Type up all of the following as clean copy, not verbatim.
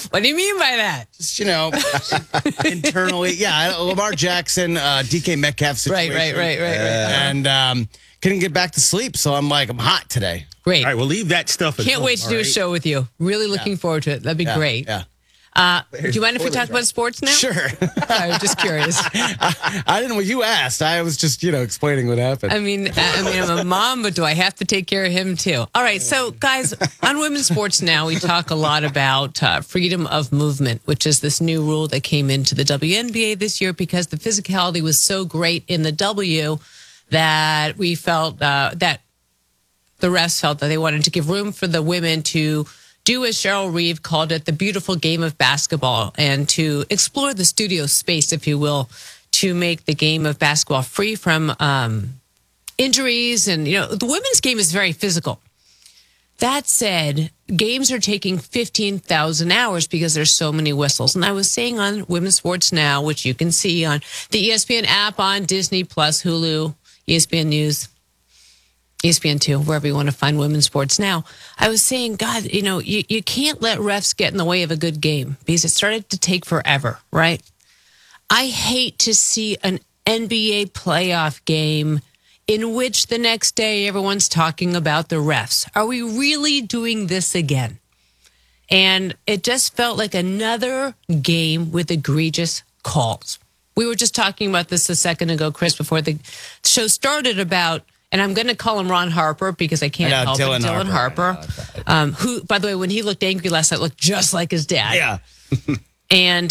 What do you mean by that? Just, internally. Yeah, Lamar Jackson, DK Metcalf situation. Right. And couldn't get back to sleep. So I'm hot today. Great. All right, we'll leave that stuff at Can't home, wait to do a show with you. Really looking forward to it. That'd be great. Yeah. Do you mind if we talk about sports now? Sure. I was just curious. I didn't. Well, you asked. I was just, explaining what happened. I mean, I'm a mom, but do I have to take care of him too? All right. So, guys, on women's sports now, we talk a lot about freedom of movement, which is this new rule that came into the WNBA this year because the physicality was so great in the W that we felt that the refs felt that they wanted to give room for the women to do, as Cheryl Reeve called it, the beautiful game of basketball, and to explore the studio space, if you will, to make the game of basketball free from injuries. And, the women's game is very physical. That said, games are taking 15,000 hours because there's so many whistles. And I was saying on Women's Sports Now, which you can see on the ESPN app, on Disney Plus, Hulu, ESPN News, ESPN2, wherever you want to find women's sports now. I was saying, God, you can't let refs get in the way of a good game because it started to take forever, right? I hate to see an NBA playoff game in which the next day everyone's talking about the refs. Are we really doing this again? And it just felt like another game with egregious calls. We were just talking about this a second ago, Chris, before the show started about, and I'm going to call him Ron Harper because I can't help it. Dylan Harper. Who, by the way, when he looked angry last night, looked just like his dad. Yeah. And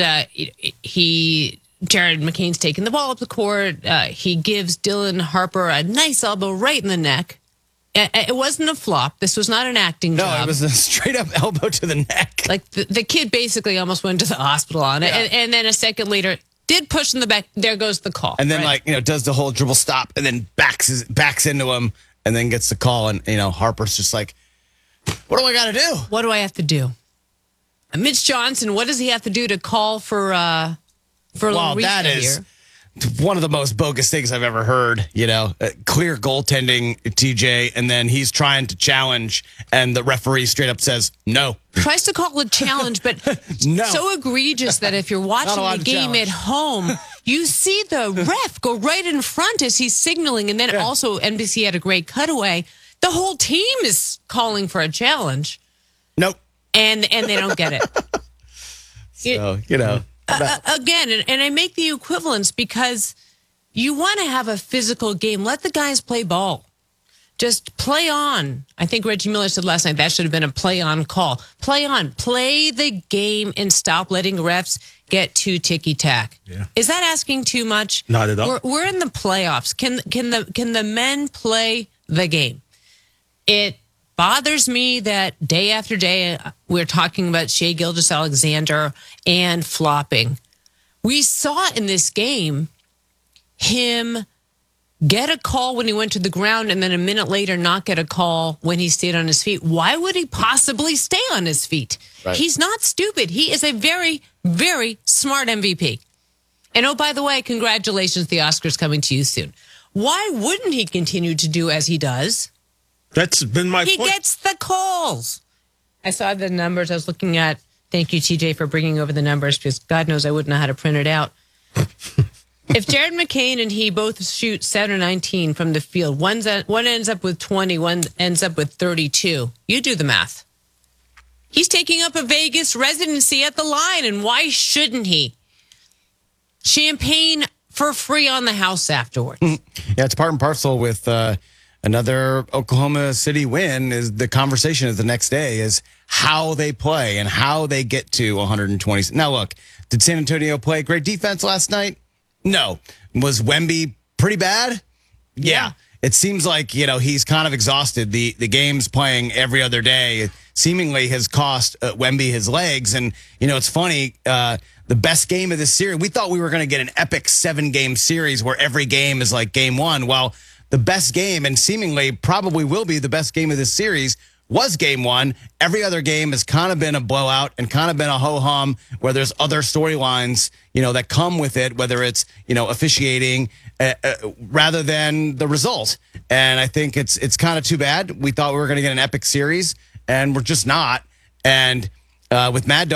Jared McCain's taking the ball up the court. He gives Dylan Harper a nice elbow right in the neck. It wasn't a flop. This was not an acting job. No, it was a straight up elbow to the neck. Like the kid basically almost went to the hospital on it. Yeah. And then a second later, did push in the back. There goes the call. And then, does the whole dribble stop and then backs into him and then gets the call. And, Harper's just like, what do I got to do? What do I have to do? Mitch Johnson, what does he have to do to call for a little reset that is here? One of the most bogus things I've ever heard, clear goaltending, TJ, and then he's trying to challenge, and the referee straight up says, no. Tries to call it a challenge, but no. So egregious that if you're watching the game at home, you see the ref go right in front as he's signaling, and then also NBC had a great cutaway. The whole team is calling for a challenge. Nope. And they don't get it. So, Again, and I make the equivalence because you want to have a physical game. Let the guys play ball. Just play on. I think Reggie Miller said last night that should have been a play on call. Play on. Play the game and stop letting refs get too ticky-tack. Yeah. Is that asking too much? Not at all. We're in the playoffs. Can the men play the game? It bothers me that day after day we're talking about Shai Gilgeous-Alexander and flopping. We saw in this game him get a call when he went to the ground and then a minute later not get a call when he stayed on his feet. Why would he possibly stay on his feet? Right. He's not stupid. He is a very, very smart MVP. And oh, by the way, congratulations, the Oscars coming to you soon. Why wouldn't he continue to do as he does? That's been my point. He gets the calls. I saw the numbers. I was looking at, thank you, TJ, for bringing over the numbers, because God knows I wouldn't know how to print it out. If Jared McCain and he both shoot 7 or 19 from the field, one ends up with 20, one ends up with 32. You do the math. He's taking up a Vegas residency at the line, and why shouldn't he? Champagne for free on the house afterwards. Yeah, it's part and parcel with another Oklahoma City win. Is the conversation is the next day is how they play and how they get to 120. Now, look, did San Antonio play great defense last night? No. Was Wemby pretty bad? Yeah. It seems like, he's kind of exhausted. The game's playing every other day seemingly has cost Wemby his legs. And, it's funny, the best game of this series, we thought we were going to get an epic 7-game series where every game is like game one. Well, the best game, and seemingly probably will be the best game of this series, was game one. Every other game has kind of been a blowout and kind of been a ho-hum where there's other storylines, that come with it, whether it's, officiating rather than the result. And I think it's kind of too bad. We thought we were going to get an epic series, and we're just not. And with Mad Dog